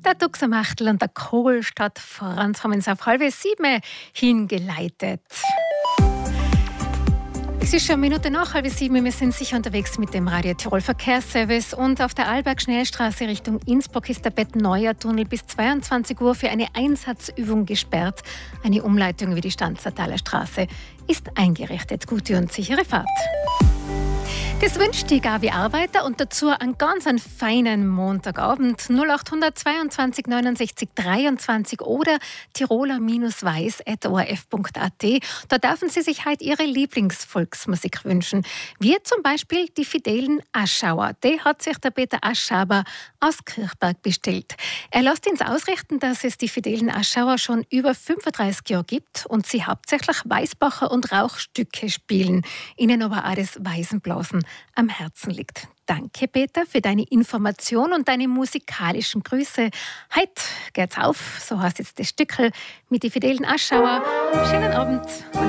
Der Duxamachtel und der Kohlstadt Franz haben uns auf 6:30 hingeleitet. Es ist schon eine Minute nach 6:30. Wir sind sicher unterwegs mit dem Radio Tirol Verkehrsservice. Und auf der Arlberg-Schnellstraße Richtung Innsbruck ist der Bettneuer-Tunnel bis 22 Uhr für eine Einsatzübung gesperrt. Eine Umleitung über die Stanzertaler Straße ist eingerichtet. Gute und sichere Fahrt. Das wünscht die Gabi Arbeiter und dazu einen ganz feinen Montagabend. 0822 69 23 oder tiroler-weiß.orf.at. Da dürfen Sie sich heute Ihre Lieblingsvolksmusik wünschen. Wie zum Beispiel die fidelen Aschauer. Die hat sich der Peter Aschauer aus Kirchberg bestellt. Er lässt uns ausrichten, dass es die fidelen Aschauer schon über 35 Jahre gibt und sie hauptsächlich Weißbacher und Rauchstücke spielen. Ihnen aber auch das Weißenblasen am Herzen liegt. Danke, Peter, für deine Information und deine musikalischen Grüße. Heute geht's auf, so heißt jetzt das Stückel mit den fidelen Aschauer. Schönen Abend.